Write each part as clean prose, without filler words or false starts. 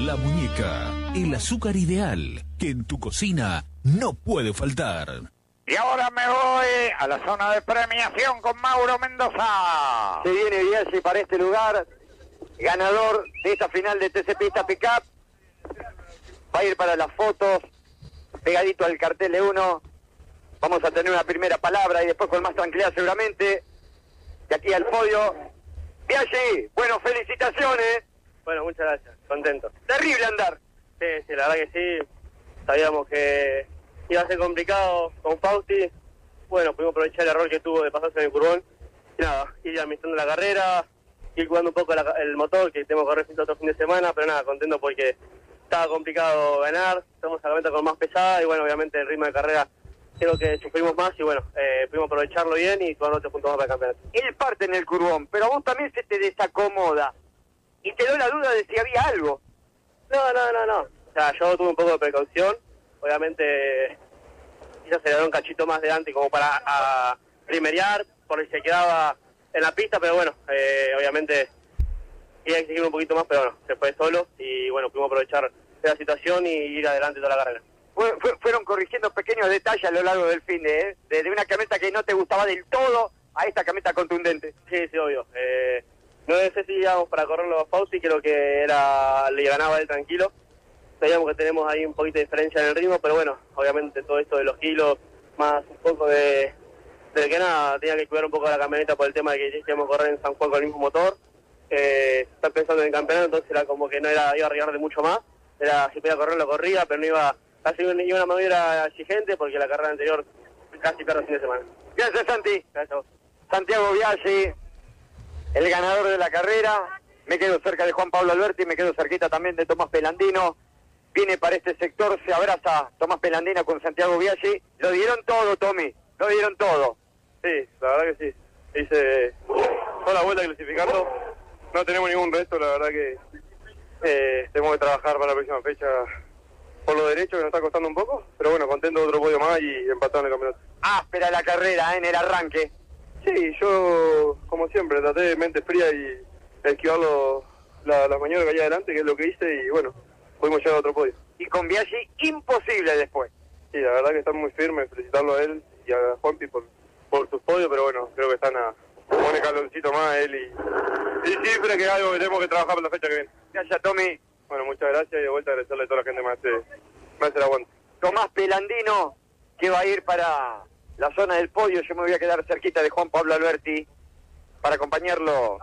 La Muñeca, el azúcar ideal que en tu cocina no puede faltar. Y ahora me voy a la zona de premiación con Mauro Mendoza. Se viene Biaggi para este lugar, ganador de esta final de TC Pista Pickup. Va a ir para las fotos, pegadito al cartel de uno. Vamos a tener una primera palabra y después con más tranquilidad seguramente. De aquí al podio. Biaggi, bueno, felicitaciones. Bueno, muchas gracias, contento. Terrible andar. Sí, la verdad que sí. Sabíamos que iba a ser complicado con Fausti. Bueno, pudimos aprovechar el error que tuvo de pasarse en el curbón. Y nada, ir administrando la carrera, ir cuidando un poco el motor, que tengo que correr otro fin de semana, pero nada, contento porque estaba complicado ganar. Estamos a la meta con más pesada y bueno, obviamente el ritmo de carrera creo que sufrimos más y bueno, pudimos aprovecharlo bien y tomar 8 puntos más para el campeonato. Él parte en el curbón, pero a vos también se te desacomoda. Y te doy la duda de si había algo. No. O sea, yo tuve un poco de precaución. Obviamente, quizás se le dio un cachito más de antes como para primerear, por si se quedaba en la pista, pero bueno, obviamente iba a exigir un poquito más, pero bueno, se fue solo y bueno, pudimos aprovechar de la situación y ir adelante toda la carrera. Fueron corrigiendo pequeños detalles a lo largo del fin de una camioneta que no te gustaba del todo a esta camioneta contundente. Sí, obvio. No sé si íbamos para correrlo a Fausti, creo que le ganaba a él tranquilo. Sabíamos que tenemos ahí un poquito de diferencia en el ritmo, pero bueno, obviamente todo esto de los kilos, más un poco de que nada, tenía que cuidar un poco la camioneta por el tema de que íbamos a correr en San Juan con el mismo motor. Estar pensando en el campeonato, entonces era como que no iba a arriesgar de mucho más. Era si podía correr, lo corría, pero no iba a hacer una manera exigente porque la carrera anterior casi perdió el fin de semana. Gracias, Santi. Gracias a vos. Santiago Biaggi, el ganador de la carrera. Me quedo cerca de Juan Pablo Alberti, me quedo cerquita también de Tomás Pelandino. Viene para este sector, se abraza Tomás Pelandino con Santiago Biaggi. Lo dieron todo, Tommy, lo dieron todo. Sí, la verdad que sí. Hice toda la vuelta clasificando. No tenemos ningún resto, la verdad que tenemos que trabajar para la próxima fecha por lo derecho, que nos está costando un poco. Pero bueno, contento de otro podio más y empatado en el campeonato. Áspera la carrera, en el arranque. Sí, yo, como siempre, traté de mente fría y esquivar las maniobras que hay adelante, que es lo que hice, y bueno, pudimos llegar a otro podio. Y con Biaggi, imposible después. Sí, la verdad que están muy firmes, felicitarlo a él y a Juanpi por sus podios, pero bueno, creo que están a un escaloncito más él y siempre que es algo que tenemos que trabajar para la fecha que viene. Gracias, Tommy. Bueno, muchas gracias y de vuelta agradecerle a toda la gente me hace el aguante. Tomás Pelandino, que va a ir para la zona del podio. Yo me voy a quedar cerquita de Juan Pablo Alberti para acompañarlo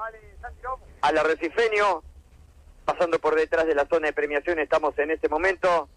al arrecifeño, pasando por detrás de la zona de premiación. Estamos en este momento.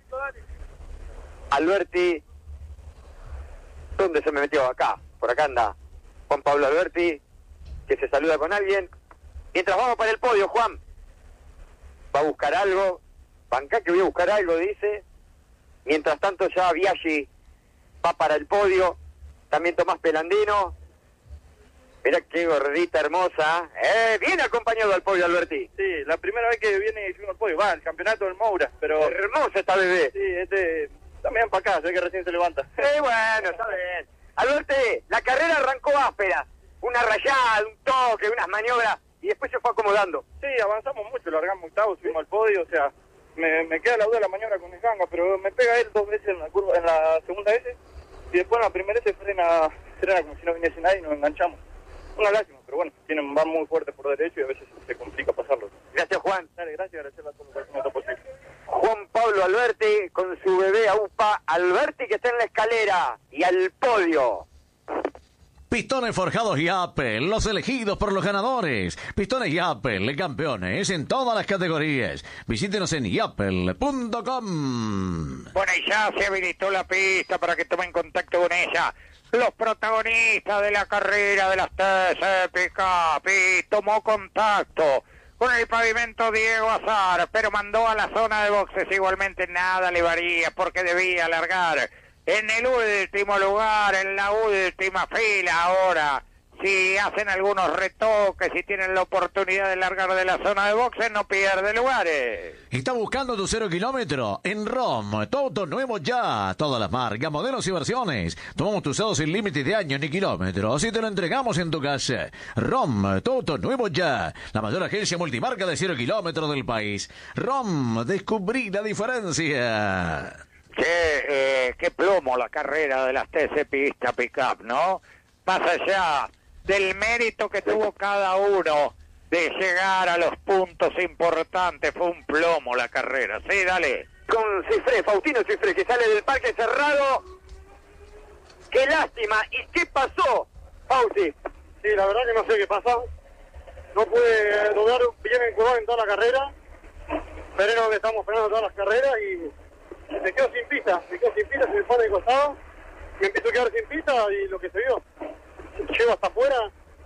Alberti, ¿dónde se me metió? Acá, por acá anda Juan Pablo Alberti, que se saluda con alguien. Mientras vamos para el podio, Juan, va a buscar algo, bancá que voy a buscar algo, dice. Mientras tanto ya Biaggi va para el podio, también Tomás Pelandino. Mirá qué gordita hermosa, viene acompañado al podio, Alberti. Sí, la primera vez que viene y subimos al podio, va, el campeonato del Moura, pero... Hermosa esta bebé. Sí, también para acá, sé que recién se levanta. Bueno, está bien. Alberti, la carrera arrancó áspera, una rayada, un toque, unas maniobras, y después se fue acomodando. Sí, avanzamos mucho, largamos octavo, subimos al podio, o sea, me queda la duda de la maniobra con el ganga, pero me pega él 2 veces en la curva, en la segunda vez, y después en la primera vez frena como si no viniese nadie y nos enganchamos. Una lástima, pero bueno, van muy fuerte por derecho y a veces se complica pasarlo. Gracias, Juan. Dale, gracias, agradecerle a todos por el posible. Juan Pablo Alberti con su bebé AUPA, Alberti que está en la escalera y al podio. Pistones Forjados Yapel, los elegidos por los ganadores. Pistones Yapel, campeones en todas las categorías. Visítenos en yapel.com. Bueno, y ya se habilitó la pista para que tomen contacto con ella. Los protagonistas de la carrera de las TC Pickup, y tomó contacto con el pavimento Diego Azar, pero mandó a la zona de boxes. Igualmente nada le varía porque debía largar en el último lugar, en la última fila. Ahora Si hacen algunos retoques, si tienen la oportunidad de largar de la zona de boxes, no pierde lugares. ¿Está buscando tu 0 kilómetro? En ROM, tu auto nuevo ya. Todas las marcas, modelos y versiones. Tomamos tu usado sin límites de años ni kilómetros y te lo entregamos en tu casa. ROM, tu auto nuevo ya. La mayor agencia multimarca de 0 kilómetros del país. ROM, descubrí la diferencia. Che, qué plomo la carrera de las TC Pista Pickup, ¿no? Más allá del mérito que tuvo cada uno de llegar a los puntos importantes, fue un plomo la carrera. Sí, dale. Con Cifré, Faustino Cifré, que sale del parque cerrado. ¡Qué lástima! ¿Y qué pasó, Fausti? Sí, la verdad que no sé qué pasa. No pude lograr bien encurvar en toda la carrera. Pero que estamos frenando todas las carreras y me quedo sin pista. Se me pone de costado. Me empiezo a quedar sin pista y lo que se vio. Llego hasta afuera,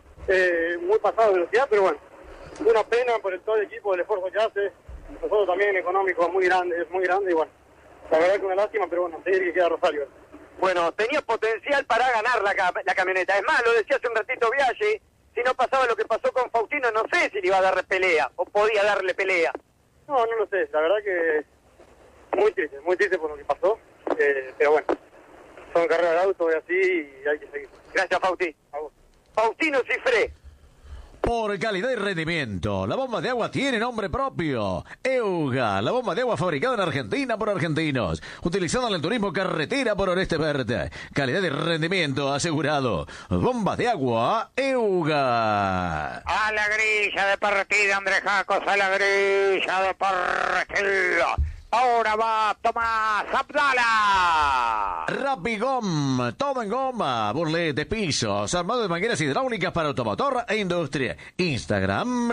muy pasado de velocidad, pero bueno, una pena por todo el equipo, el esfuerzo que hace. Nosotros también económico es muy grande y bueno, la verdad que una lástima, pero bueno, seguir que queda Rosario. Bueno, tenía potencial para ganar la camioneta. Es más, lo decía hace un ratito Viaggi, si no pasaba lo que pasó con Faustino, no sé si le iba a dar pelea o podía darle pelea. No lo sé, la verdad que muy triste por lo que pasó, pero bueno, son carreras de auto y así y hay que seguir. Gracias, Fausti. Faustino Cifré. Por calidad y rendimiento, la bomba de agua tiene nombre propio. EUGA, la bomba de agua fabricada en Argentina por argentinos, utilizada en el turismo carretera por Oeste Verde. Calidad y rendimiento asegurado. Bomba de agua EUGA. A la grilla de partida, Andrés Jacos, a la grilla de partida. Ahora va Tomás Abdala. Rapigom, todo en goma, burletes, pisos, armado de mangueras hidráulicas para automotor e industria. Instagram,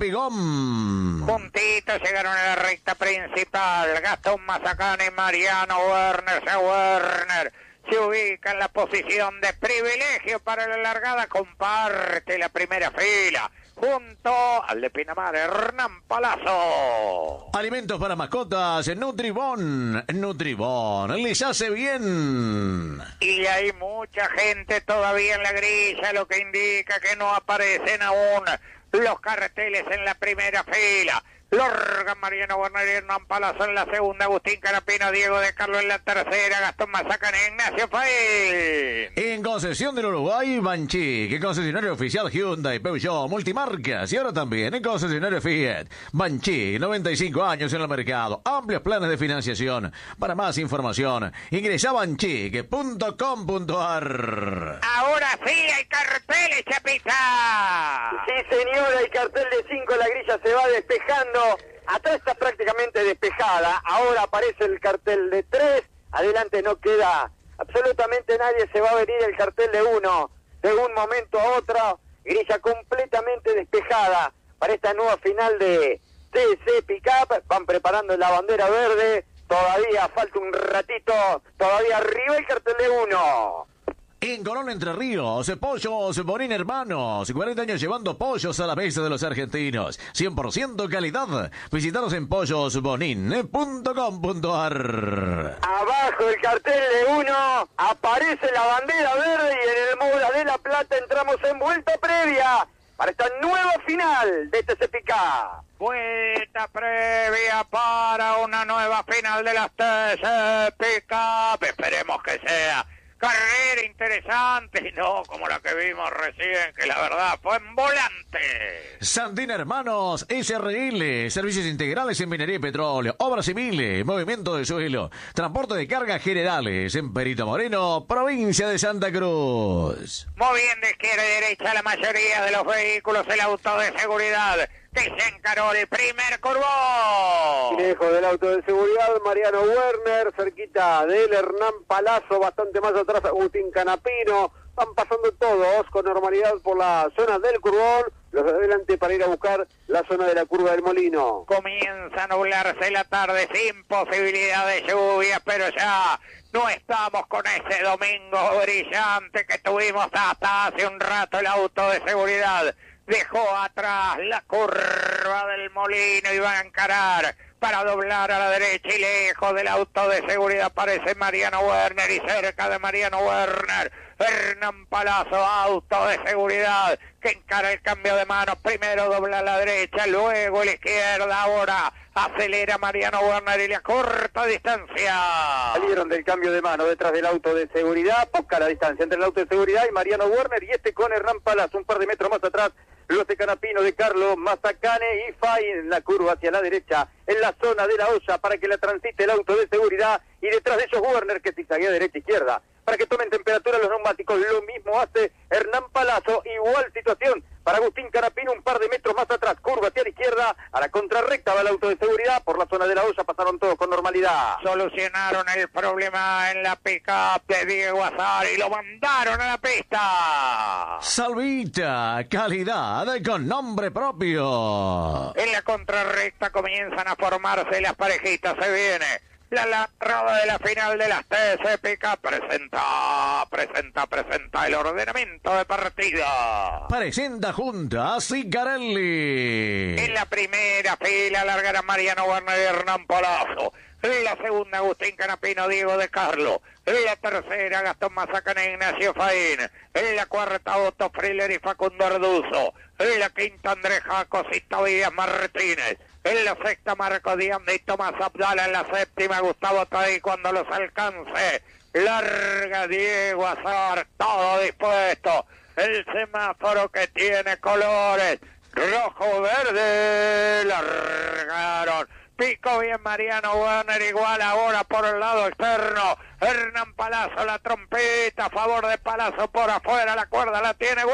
Rapigom. Juntitos llegaron a la recta principal. Gastón Mazacane, Mariano Werner, Werner se ubica en la posición de privilegio para la largada. Comparte la primera fila junto al de Pinamar, Hernán Palazzo. Alimentos para mascotas, Nutribón, les hace bien. Y hay mucha gente todavía en la grilla, lo que indica que no aparecen aún los carteles en la primera fila. Lorgan, Mariano Werner y Hernán Palazzo en la segunda, Agustín Carapino, Diego de Carlos en la tercera, Gastón Mazacane, Ignacio Faín. En concesión del Uruguay, Banchi, que concesionario oficial Hyundai, Peugeot, multimarcas y ahora también en concesionario Fiat. Banchi, 95 años en el mercado, amplios planes de financiación. Para más información, ingresa a banchique.com.ar. Ahora sí hay carteles, Chapita. Sí, señora, el cartel de 5, la grilla se va despejando. Atrás está prácticamente despejada. Ahora aparece el cartel de 3. Adelante no queda absolutamente nadie. Se va a venir el cartel de 1. De un momento a otro, grilla completamente despejada para esta nueva final de TC Pickup. Van preparando la bandera verde. Todavía falta un ratito. Todavía arriba el cartel de 1. En Colón, Entre Ríos, Pollos Bonín Hermanos, 40 años llevando pollos a la mesa de los argentinos. 100% calidad. Visítanos en pollosbonin.com.ar. Abajo el cartel de 1, aparece la bandera verde y en el Moura de la Plata entramos en vuelta previa para esta nueva final de TC Pickup. Vuelta previa para una nueva final de las TC Pickup. Esperemos que sea carrera interesante y no como la que vimos recién, que la verdad fue en volante. Sandín Hermanos, SRL, servicios integrales en minería y petróleo, obras civiles, movimiento de suelo, transporte de cargas generales en Perito Moreno, provincia de Santa Cruz. Moviendo izquierda y derecha la mayoría de los vehículos, el auto de seguridad que se encaró el primer curvón. Lejos del auto de seguridad, Mariano Werner, cerquita de él, Hernán Palazzo, bastante más atrás, Agustín Canapino. Van pasando todos con normalidad por la zona del curvón, los de adelante para ir a buscar la zona de la curva del Molino. Comienza a nublarse la tarde sin posibilidad de lluvia, pero ya no estamos con ese domingo brillante que tuvimos hasta hace un rato. El auto de seguridad dejó atrás la curva del Molino y va a encarar para doblar a la derecha y lejos del auto de seguridad aparece Mariano Werner y cerca de Mariano Werner Hernán Palazzo, auto de seguridad que encara el cambio de manos, primero dobla a la derecha, luego a la izquierda, ahora acelera Mariano Werner y le acorta distancia. Salieron del cambio de mano detrás del auto de seguridad, poca la distancia entre el auto de seguridad y Mariano Werner, y este con Hernán Palazzo un par de metros más atrás. Los de Canapino, de Carlos Mazacane y Fay en la curva hacia la derecha, en la zona de la olla para que la transite el auto de seguridad, y detrás de ellos Werner que zigzaguea derecha-izquierda para que tomen temperatura los neumáticos. Lo mismo hace Hernán Palazzo, igual situación para Agustín Canapino, un par de metros más atrás, curva hacia la izquierda, a la contrarrecta va el auto de seguridad, por la zona de la olla pasaron todos con normalidad. Solucionaron el problema en la pick-up de Diego Azar y lo mandaron a la pista. Salvita, calidad con nombre propio. En la contrarrecta comienzan a formarse las parejitas, se viene la largada de la final de las TCPK. Presenta el ordenamiento de partida. Presenta junta a Sicarelli. En la primera fila largarán Mariano Werner y Hernán Palazzo. En la segunda Agustín Canapino, Diego de Carlo. En la tercera Gastón Mazacane, Ignacio Faín. En la cuarta Otto Friller y Facundo Arduzo. En la quinta Andrés Jacos y Tobías Martínez. En la sexta Marco Dianda y Tomás Abdala. En la séptima Gustavo Tadí cuando los alcance. Larga Diego Azar, todo dispuesto. El semáforo que tiene colores rojo, verde. Largaron. Pico bien Mariano Werner, igual ahora por el lado externo. Hernán Palazzo, la trompeta a favor de Palazzo por afuera, la cuerda la tiene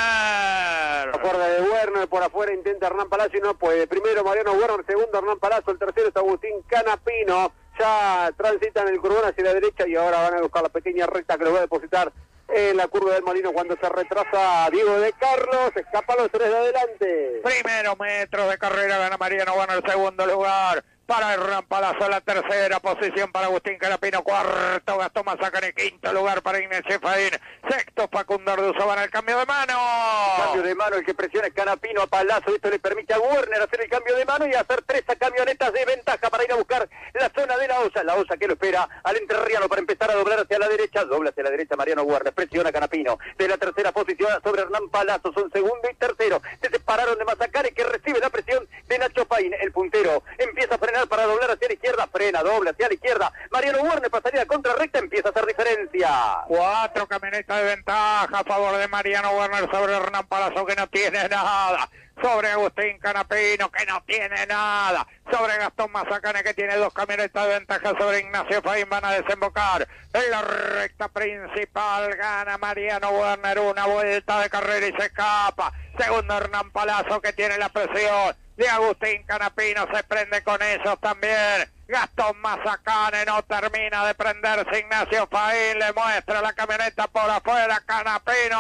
Werner. La cuerda de Werner por afuera, intenta Hernán Palazzo y no puede. Primero Mariano Werner, segundo Hernán Palazzo, el tercero es Agustín Canapino. Ya transitan el curbón hacia la derecha y ahora van a buscar la pequeña recta que lo va a depositar en la curva del Molino cuando se retrasa Diego de Carlos, escapa los tres de adelante. Primero metro de carrera gana Mariano Werner, segundo lugar para Hernán Palazzo, la tercera posición para Agustín Canapino, cuarto Gastón Mazacane, quinto lugar para Ignacio Faín, sexto Facundo Arduzo, van al cambio de mano. Cambio de mano, el que presiona es Canapino a Palazzo, esto le permite a Werner hacer el cambio de mano y hacer 3 camionetas de ventaja para ir a buscar la zona de la olla que lo espera al entrerriano para empezar a doblar hacia la derecha, dobla hacia la derecha Mariano Werner, presiona Canapino, de la tercera posición sobre Hernán Palazzo, son segundo y tercero, se separaron de Mazacane que recibe la presión de Nacho Faín, el puntero, empieza a frenar para doblar hacia la izquierda, frena, dobla hacia la izquierda, Mariano Werner pasaría a contrarrecta, empieza a hacer diferencia. 4 camionetas de ventaja a favor de Mariano Werner sobre Hernán Palazzo que no tiene nada, sobre Agustín Canapino que no tiene nada, sobre Gastón Mazacane que tiene 2 camionetas de ventaja sobre Ignacio Faín, van a desembocar en la recta principal, gana Mariano Werner, una vuelta de carrera y se escapa, segundo Hernán Palazzo que tiene la presión de Agustín Canapino, se prende con ellos también. Gastón Mazacane no termina de prenderse, Ignacio Faín le muestra la camioneta por afuera, Canapino,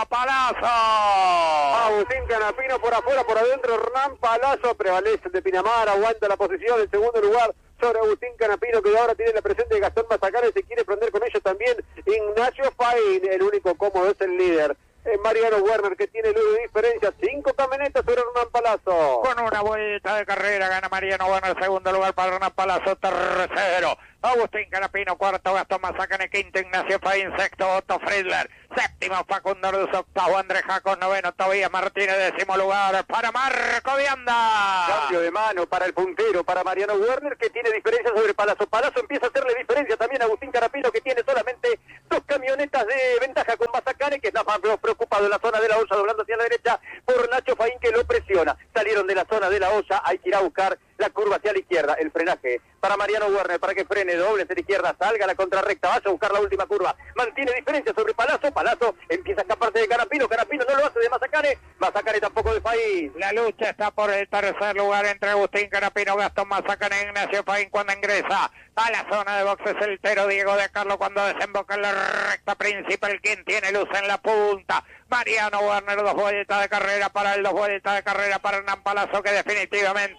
Palazzo. Agustín Canapino por afuera, por adentro Hernán Palazzo, prevalece de Pinamar, aguanta la posición en segundo lugar sobre Agustín Canapino que ahora tiene la presencia de Gastón Mazacane, se quiere prender con ellos también Ignacio Faín, el único cómodo es el líder. Mariano Werner que tiene luego de diferencia 5 camionetas sobre Hernán Palazzo. Con una vuelta de carrera gana Mariano Werner, segundo lugar para Hernán Palazzo, tercero Agustín Canapino, cuarto Gastón Mazacane, quinto Ignacio Faín, sexto Otto Friedler, séptimo Facundo Arduzo, octavo Andrés Jacos, noveno Tobías Martínez, décimo lugar para Marco Vianda. Cambio de mano para el puntero, para Mariano Werner que tiene diferencia sobre Palazzo. Palazzo empieza a hacerle diferencia también a Agustín Canapino que tiene solamente 2 camionetas de ventaja con Mazacane que está más preocupado en la zona de la olla doblando hacia la derecha por Nacho Faín que lo presiona. Salieron de la zona de la olla, hay que ir a buscar la curva hacia la izquierda, el frenaje para Mariano Werner para que frene, doble hacia la izquierda, salga a la contrarrecta, vaya a buscar la última curva, mantiene diferencia sobre Palazzo, Palazzo empieza a escaparse de Canapino, Canapino no lo hace de Mazacane, Mazacane tampoco de Faín. La lucha está por el tercer lugar entre Agustín Canapino, Gastón Mazacane, Ignacio Faín cuando ingresa a la zona de boxes el tero Diego de Carlo cuando desemboca en la recta principal, quien tiene luz en la punta. Mariano Werner, 2 vueltas de carrera para él, 2 vueltas de carrera para Hernán Palazzo que definitivamente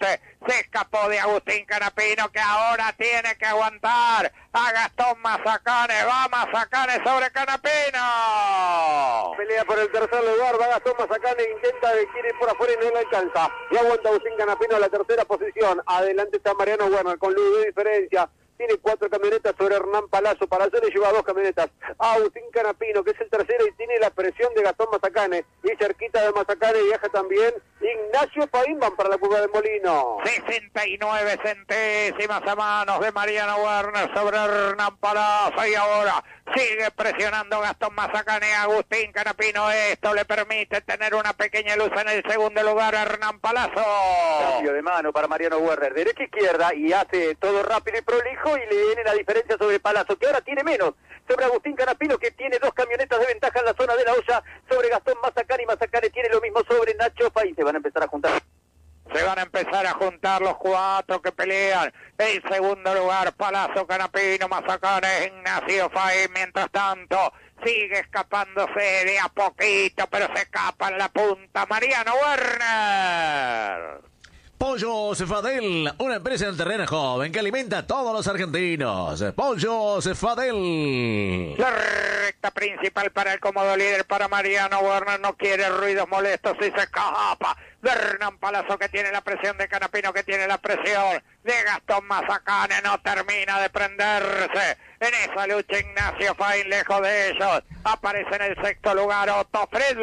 Se escapó de Agustín Canapino, que ahora tiene que aguantar a Gastón Mazacane. Va Mazacane sobre Canapino. Pelea por el tercer lugar, va Gastón Mazacane, intenta de quiere ir por afuera y no le alcanza. Y aguanta Agustín Canapino en la tercera posición. Adelante está Mariano Werner con luz de diferencia. Tiene 4 camionetas sobre Hernán Palazzo. Palazzo le lleva 2 camionetas a Agustín Canapino, que es el tercero, y tiene la presión de Gastón Mazacane. Y cerquita de Mazacane viaja también Ignacio Faín, van para la curva de Molino. 69 centésimas a manos de Mariano Werner sobre Hernán Palazzo. Y ahora sigue presionando Gastón Mazacane a Agustín Canapino. Esto le permite tener una pequeña luz en el segundo lugar a Hernán Palazzo. Cambio de mano para Mariano Werner, derecha izquierda, y hace todo rápido y prolijo, y le viene la diferencia sobre Palazzo, que ahora tiene menos, sobre Agustín Canapino, que tiene 2 camionetas de ventaja en la zona de la olla, sobre Gastón Mazacane, y Mazacane tiene lo mismo sobre Nacho Faín. Se van a empezar a juntar. Se van a empezar a juntar los 4 que pelean. En segundo lugar, Palazzo, Canapino, Mazacane, Ignacio Faín. Mientras tanto, sigue escapándose de a poquito, pero se escapa en la punta Mariano Werner. Pollo Cefadel, una empresa en terreno joven que alimenta a todos los argentinos. Pollo Cefadel. La recta principal para el cómodo líder, para Mariano Werner. No quiere ruidos molestos y se escapa de Hernán Palazzo, que tiene la presión de Canapino, que tiene la presión de Gastón Mazacane. No termina de prenderse en esa lucha Ignacio Faín, lejos de ellos. Aparece en el sexto lugar Otto Friedler.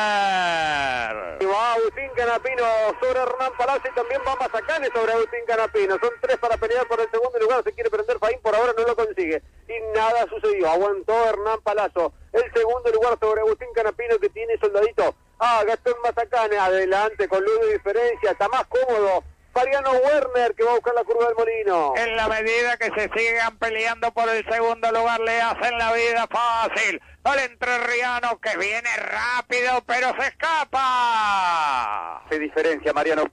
Y va Agustín Canapino sobre Hernán Palazzo, y también va Mazacane sobre Agustín Canapino. Son 3 para pelear por el segundo lugar. Se quiere prender Faín, por ahora no lo consigue. Y nada sucedió. Aguantó Hernán Palazzo. El segundo lugar sobre Agustín Canapino, que tiene soldadito a Gastón Mazacane. Adelante con luz de diferencia. Está más cómodo Mariano Werner, que va a buscar la curva del Molino. En la medida que se sigan peleando por el segundo lugar, le hacen la vida fácil al entrerriano, que viene rápido, pero se escapa. Se diferencia Mariano.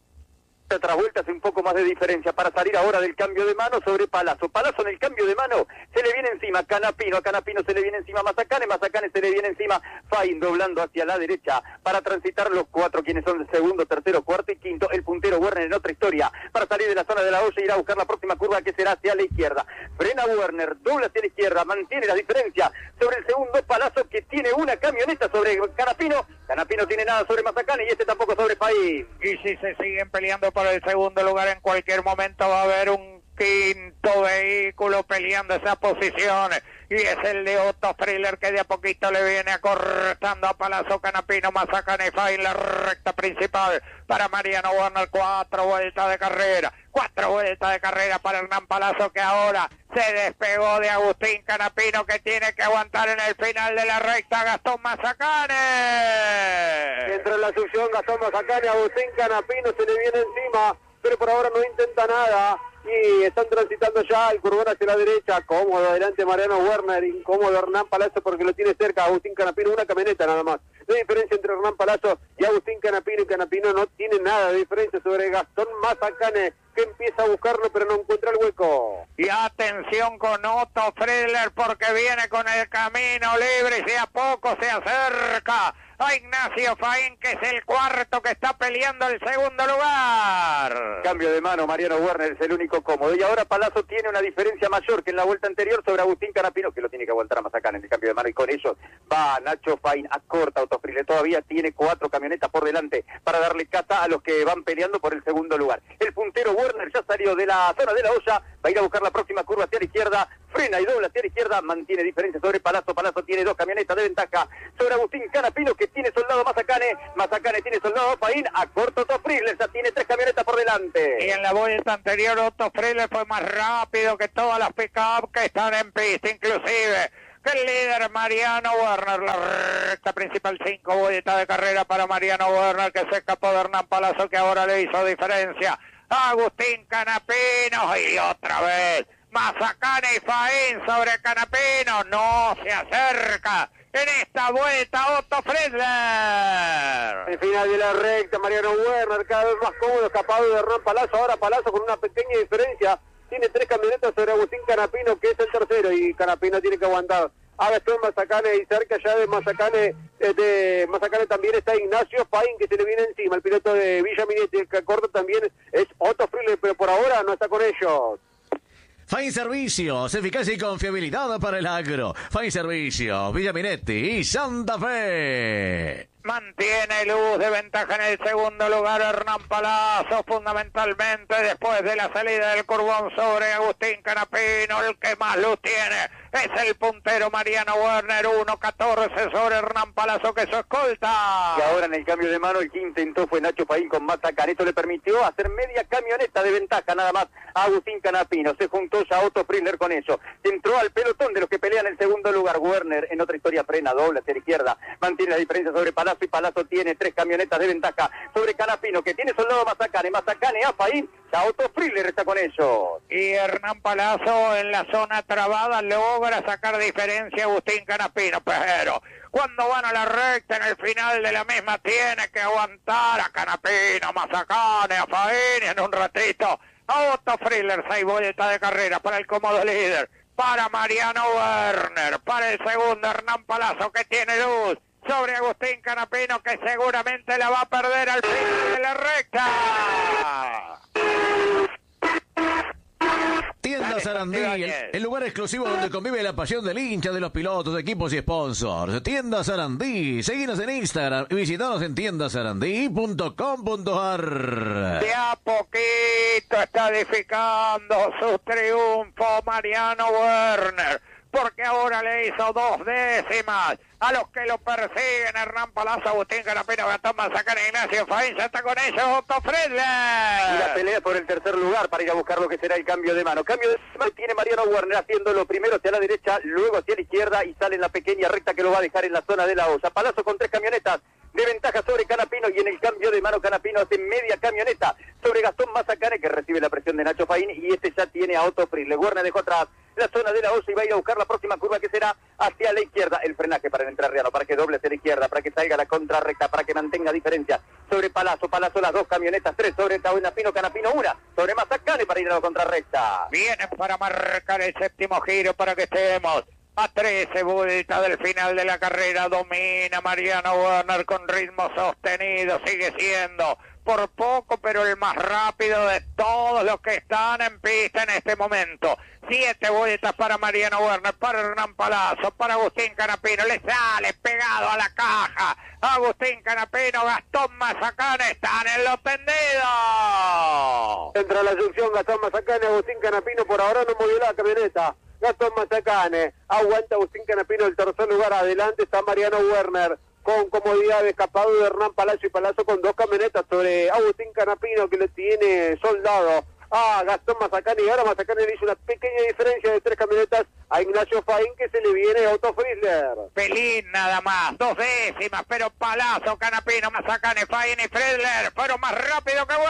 Tras vuelta hace un poco más de diferencia para salir ahora del cambio de mano sobre Palazzo. Palazzo en el cambio de mano se le viene encima Canapino, a Canapino se le viene encima Mazacane, Mazacane se le viene encima Faín, doblando hacia la derecha para transitar los 4 quienes son el segundo, tercero, cuarto y quinto. El puntero Werner en otra historia para salir de la zona de la olla e ir a buscar la próxima curva, que será hacia la izquierda. Frena Werner, dobla hacia la izquierda, mantiene la diferencia sobre el segundo Palazzo, que tiene una camioneta sobre Canapino. Canapino tiene nada sobre Mazacane y este tampoco sobre Faín. Y si se siguen peleando por el segundo lugar, en cualquier momento va a haber un quinto vehículo peleando esas posiciones, y es el de Otto Friedler, que de a poquito le viene acortando a Palazzo, Canapino, Mazacane y Faín. La recta principal para Mariano Werner. 4 vueltas de carrera, 4 vueltas de carrera para Hernán Palazzo, que ahora se despegó de Agustín Canapino, que tiene que aguantar en el final de la recta Gastón Mazacane. Entra en la succión Gastón Mazacane, Agustín Canapino se le viene encima, pero por ahora no intenta nada. Y están transitando ya el curvón hacia la derecha. Cómodo adelante Mariano Werner, incómodo Hernán Palazzo, porque lo tiene cerca Agustín Canapino. Una camioneta nada más de diferencia entre Hernán Palazzo y Agustín Canapino, y Canapino no tiene nada de diferencia sobre Gastón Mazacane, que empieza a buscarlo pero no encuentra el hueco. Y atención con Otto Friedler, porque viene con el camino libre y de a poco se acerca a Ignacio Faín, que es el cuarto que está peleando el segundo lugar. Cambio de mano, Mariano Werner es el único cómodo, y ahora Palazzo tiene una diferencia mayor que en la vuelta anterior sobre Agustín Canapino, que lo tiene que aguantar a Mazacane en el cambio de mano, y con ellos va Nacho Faín, acorta Otto Friedler. Todavía tiene 4 camionetas por delante para darle caza a los que van peleando por el segundo lugar. El puntero Werner ya salió de la zona de la olla, va a ir a buscar la próxima curva hacia la izquierda, frena y dobla hacia la izquierda, mantiene diferencia sobre Palazzo. Palazzo tiene 2 camionetas de ventaja sobre Agustín Canapino, que tiene soldado Mazacane, Mazacane tiene soldado Faín, acorta Otto Friedler, ya tiene 3 camionetas por delante. Y en la vuelta anterior Otto Friedler fue más rápido que todas las pick-up que están en pista, inclusive que el líder Mariano Werner. La recta principal, 5 vueltas de carrera para Mariano Werner, que se escapó de Hernán Palazzo, que ahora le hizo diferencia a Agustín Canapino. Y otra vez Mazacane y Faín sobre Canapino. No se acerca en esta vuelta Otto Friedler. El final de la recta, Mariano Werner cada vez más cómodo, escapado de Hernán Palazzo. Ahora Palazzo con una pequeña diferencia tiene 3 camionetas sobre Agustín Canapino, que es el tercero, y Canapino tiene que aguantar a Gastón Mazacane, y cerca ya de Mazacane también está Ignacio Faín, que se le viene encima. El piloto de Villa Minetti, el que corta también es Otto Friedler, pero por ahora no está con ellos. Fain Servicios, eficacia y confiabilidad para el agro. Fain Servicios, Villa Minetti y Santa Fe. Mantiene luz de ventaja en el segundo lugar Hernán Palazzo, fundamentalmente después de la salida del Curbón sobre Agustín Canapino. El que más luz tiene es el puntero Mariano Werner, 1.14 sobre Hernán Palazzo, que su escolta. Y ahora en el cambio de mano el que intentó fue Nacho Faín con Mazacane. Esto le permitió hacer media camioneta de ventaja nada más a Agustín Canapino. Se juntó ya Otto Friedler con eso. Entró al pelotón de los que pelean el segundo lugar. Werner en otra historia frena, doble hacia la izquierda. Mantiene la diferencia sobre Palazzo, y Palazzo tiene 3 camionetas de ventaja sobre Canapino, que tiene soldado Mazacane. Mazacane a Faín, ya Otto Friedler está con ellos. Y Hernán Palazzo en la zona trabada logra sacar diferencia a Agustín Canapino, pero cuando van a la recta en el final de la misma tiene que aguantar a Canapino, a Mazacane, a Faín, y en un ratito a Otto Friedler. 6 vueltas de carrera para el cómodo líder, para Mariano Werner, para el segundo Hernán Palazzo, que tiene luz sobre Agustín Canapino, que seguramente la va a perder al final de la recta. Tienda Sarandí, el lugar exclusivo donde convive la pasión del hincha, de los pilotos, equipos y sponsors. Tienda Sarandí, seguinos en Instagram y visitanos en tiendasarandí.com.ar. De a poquito está edificando su triunfo Mariano Werner, porque ahora le hizo 2 décimas a los que lo persiguen. Hernán Palazzo, Agustín Canapino, Gastón Mazacane, Ignacio Faín, ya está con ellos Otto Friedler. Y la pelea por el tercer lugar para ir a buscar lo que será el cambio de mano. Cambio de mano tiene Mariano Werner haciéndolo primero hacia la derecha, luego hacia la izquierda, y sale en la pequeña recta que lo va a dejar en la zona de la olla. Palazzo con 3 camionetas de ventaja sobre Canapino, y en el cambio de mano Canapino hace media camioneta sobre Gastón Mazacane, que recibe la presión de Nacho Faín, y este ya tiene a Otto Friedler. Werner dejó atrás la zona de la olla y va a ir a buscar la próxima curva, que será hacia la izquierda. El frenaje para el entrerriano, para que doble hacia la izquierda, para que salga la contrarrecta, para que mantenga diferencia sobre Palazzo. Palazzo las 2 camionetas, 3 sobre Canapino, Canapino 1 sobre Mazacane para ir a la contrarrecta. Vienen para marcar el séptimo giro, para que estemos a 13 vueltas del final de la carrera. Domina Mariano Werner con ritmo sostenido, sigue siendo por poco pero el más rápido de todos los que están en pista en este momento. 7 vueltas para Mariano Werner, para Hernán Palazzo, para Agustín Canapino. Le sale pegado a la caja Agustín Canapino. Gastón Mazacane están en los tendidos. Entra la junción Gastón Mazacane, Agustín Canapino. Por ahora no movió la camioneta Gastón Mazacane, aguanta Agustín Canapino el tercer lugar. Adelante está Mariano Werner con comodidad de escapado de Hernán Palazzo, y Palazzo con 2 camionetas sobre Agustín Canapino, que le tiene soldado a Gastón Mazacane. Y ahora Mazacane le hizo una pequeña diferencia de 3 camionetas a Ignacio Faín, que se le viene a Otto Friedler. Pelín nada más, 2 décimas, pero Palazzo, Canapino, Mazacane, Faín y Friedler fueron más rápido que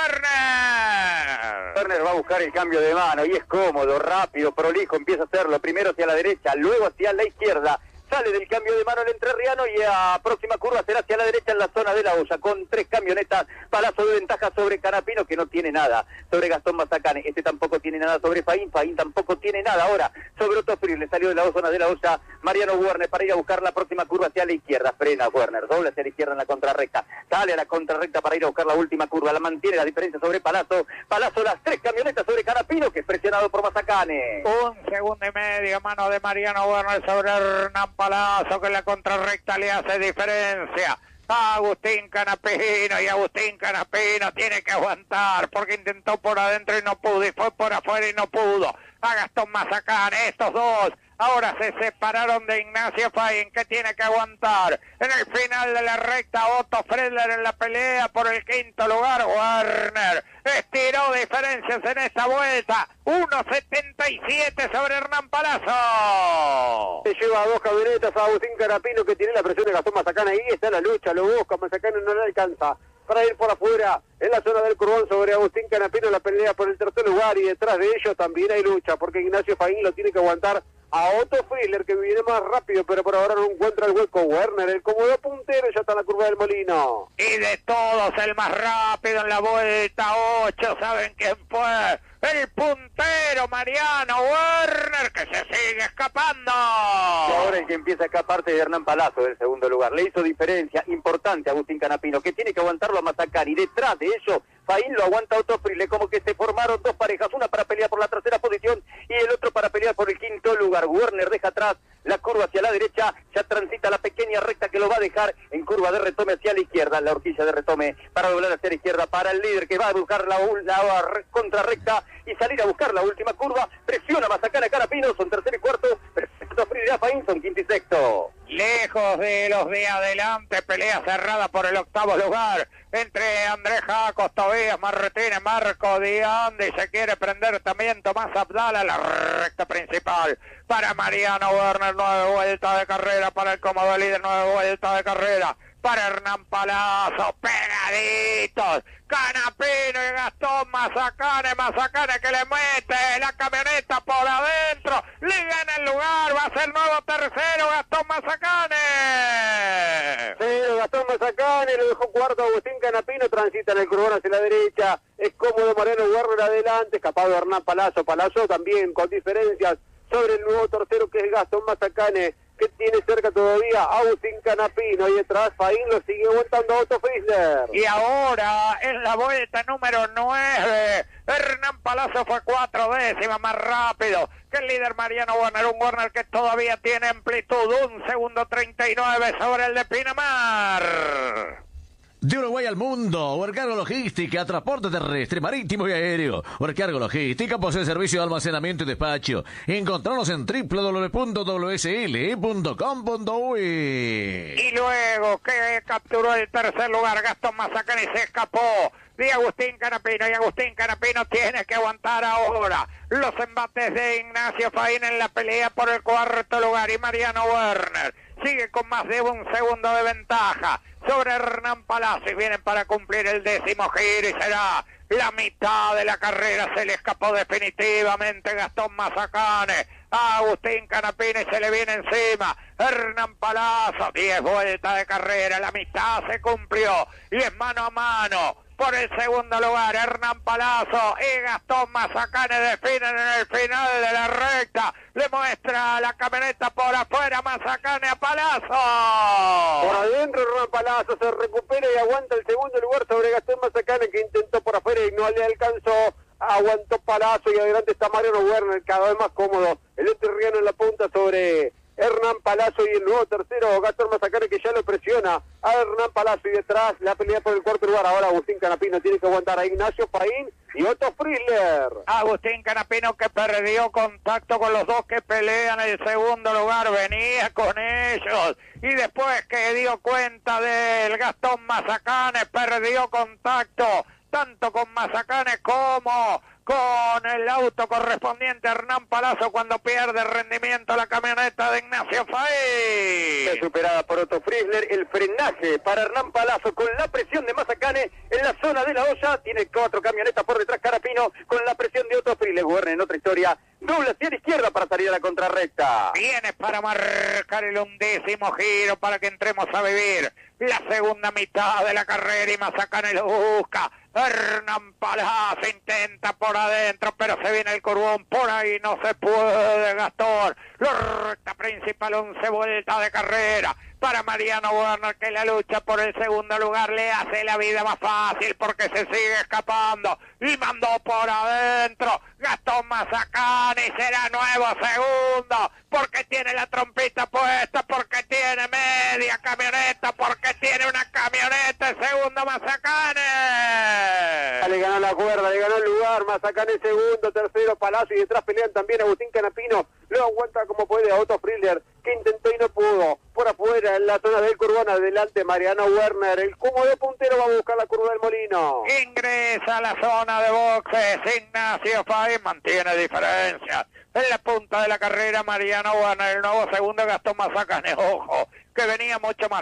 Werner. Werner va a buscar el cambio de mano y es cómodo, rápido, prolijo, empieza a hacerlo primero hacia la derecha, luego hacia la izquierda. Sale del cambio de mano el entrerriano y a próxima curva será hacia la derecha en la zona de la olla, con 3 camionetas. Palazzo de ventaja sobre Canapino, que no tiene nada sobre Gastón Mazacane. Este tampoco tiene nada sobre Faín. Faín tampoco tiene nada ahora sobre Otto Friedler. Salió de la zona de la olla Mariano Werner para ir a buscar la próxima curva hacia la izquierda. Frena Werner, doble hacia la izquierda en la contrarrecta. Sale a la contrarrecta para ir a buscar la última curva. La mantiene la diferencia sobre Palazzo. Palazzo las 3 camionetas sobre Canapino, que es presionado por Mazacane. 1 segundo y medio, mano de Mariano Werner sobre Hernán Palazzo, que en la contrarrecta le hace diferencia a Agustín Canapino, y Agustín Canapino tiene que aguantar porque intentó por adentro y no pudo, y fue por afuera y no pudo. A Gastón Mazacane, estos dos ahora se separaron de Ignacio Faín, que tiene que aguantar. En el final de la recta, Otto Friedler en la pelea por el 5º lugar. Werner estiró diferencias en esta vuelta, 1.77 sobre Hernán Palazzo. Se lleva a 2 camionetas a Agustín Canapino, que tiene la presión de Gastón Mazacane. Ahí está la lucha, lo busca, Mazacane no le alcanza para ir por afuera en la zona del Curbón sobre Agustín Canapino. La pelea por el tercer lugar, y detrás de ellos también hay lucha, porque Ignacio Faín lo tiene que aguantar a Otto Friedler, que viene más rápido, pero por ahora no encuentra el hueco. Werner, el cómodo puntero, ya está en la curva del Molino. Y de todos, el más rápido en la vuelta 8, ¿saben quién fue? El puntero Mariano Werner, que se sigue sigue escapando. Y ahora el que empieza a escaparse de Hernán Palazzo del segundo lugar. Le hizo diferencia importante a Agustín Canapino, que tiene que aguantarlo a Mazacane. Detrás de ello, Faín lo aguanta a Otto Frizzler, como que se formaron dos parejas, una para pelear por la tercera posición y el otro para pelear por el quinto lugar. Werner deja atrás la curva hacia la derecha, ya transita la pequeña recta que lo va a dejar en curva de retome hacia la izquierda, la horquilla de retome para doblar hacia la izquierda para el líder que va a buscar la contrarrecta y salir a buscar la última curva. Presiona Mazacane a Canapino, son tercero y cuarto, perfecto Frizzler a Faín, son quinto y sexto. Lejos de los de adelante, pelea cerrada por el octavo lugar entre Andrés Jacos, Tobías Martínez, Marco Diandi, se quiere prender también Tomás Abdala, la recta principal para Mariano Werner, 9 vueltas de carrera para el cómodo líder, 9 vueltas de carrera para Hernán Palazzo, pegaditos, Canapino y Gastón Mazacane que le mete la camioneta por adentro, liga en el lugar, va a ser nuevo tercero Gastón Mazacane. Pero Gastón Mazacane lo dejó cuarto Agustín Canapino, transita en el curvón hacia la derecha, es cómodo Mariano Werner adelante, escapado Hernán Palazzo también con diferencias sobre el nuevo tercero que es Gastón Mazacane, que tiene cerca todavía Agustín Canapino, y detrás Faín lo sigue aguantando Otto Frizzler. Y ahora en la vuelta número 9, Hernán Palazzo fue 4 décimas más rápido que el líder Mariano Werner, un Werner que todavía tiene amplitud, 1 segundo 39 sobre el de Pinamar. De Uruguay al mundo, Urcargo Logística, transporte terrestre, marítimo y aéreo. Urcargo Logística posee servicio de almacenamiento y despacho. Encontranos en www.wsl.com.uy. Y luego que capturó el tercer lugar, Gastón Mazacane se escapó de Agustín Canapino, y Agustín Canapino tiene que aguantar ahora los embates de Ignacio Faín en la pelea por el cuarto lugar, y Mariano Werner sigue con más de 1 segundo de ventaja sobre Hernán Palazzo, y vienen para cumplir el 10º giro, y será la mitad de la carrera. Se le escapó definitivamente Gastón Mazacane a Agustín Canapino y se le viene encima Hernán Palazzo. 10 vueltas de carrera, la mitad se cumplió y es mano a mano por el segundo lugar. Hernán Palazzo y Gastón Mazacane definen en el final de la recta. Le muestra la camioneta por afuera Mazacane a Palazzo. Por adentro Hernán Palazzo se recupera y aguanta el segundo lugar sobre Gastón Mazacane, que intentó por afuera y no le alcanzó. Aguantó Palazzo y adelante está Mariano Werner, cada vez más cómodo. El entrerriano en la punta sobre Hernán Palazzo, y el nuevo tercero Gastón Mazacane, que ya lo presiona a Hernán Palazzo, y detrás la pelea por el cuarto lugar. Ahora Agustín Canapino tiene que aguantar a Ignacio Faín y Otto Frizzler. Agustín Canapino, que perdió contacto con los dos que pelean el segundo lugar, venía con ellos y después que dio cuenta del Gastón Mazacane perdió contacto tanto con Mazacane como con el auto correspondiente a Hernán Palazzo cuando pierde rendimiento la camioneta de Ignacio Faín. Está superada por Otto Frizzler, el frenaje para Hernán Palazzo con la presión de Mazacane en la zona de la olla, tiene 4 camionetas por detrás Canapino con la presión de Otto Frizzler. Werner en otra historia, doble hacia la izquierda para salir a la contrarrecta. Viene para marcar el 11º giro para que entremos a vivir la segunda mitad de la carrera, y Mazacane lo busca. Hernán Palazzo intenta por adentro, pero se viene el curvón, por ahí no se puede, Gastón. La recta principal, 11 vueltas de carrera para Mariano Werner, que la lucha por el segundo lugar le hace la vida más fácil porque se sigue escapando y mandó por adentro Gastón Mazacane, y será nuevo segundo porque tiene la trompita puesta, porque tiene media camioneta, porque tiene una camioneta. El segundo Mazacane. Le ganó la cuerda, le ganó el lugar, Mazacane segundo, tercero Palazzo, y detrás pelean también Agustín Canapino. Lo aguanta como puede a Otto Frizzler, que intentó y no pudo. Por afuera, en la zona del curvón, adelante Mariano Werner, el cómodo puntero va a buscar la curva del Molino. Ingresa a la zona de boxes, Ignacio Faín mantiene diferencia. En la punta de la carrera Mariano Werner, el nuevo segundo Gastón Mazacane, ojo, que venía mucho más